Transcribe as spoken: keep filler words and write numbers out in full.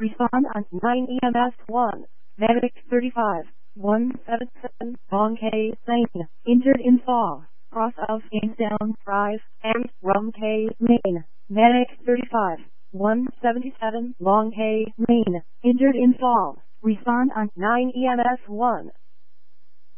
Respond on nine E M S one. Medic thirty-five, one seventy-seven, Long K Lane. Injured in fall. Cross of Gainsdown Drive and Rum K Lane. Medic thirty-five, one seventy-seven, Long K Lane. Injured in fall. Respond on nine E M S one.